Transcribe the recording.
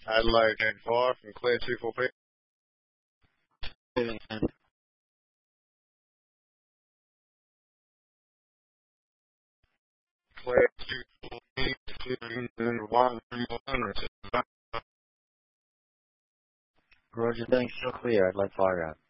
Adelaide 10-5 from Claire 2-4P. Claire 2-4P, clearing 1 Roger, thanks, still clear. Adelaide Fire out.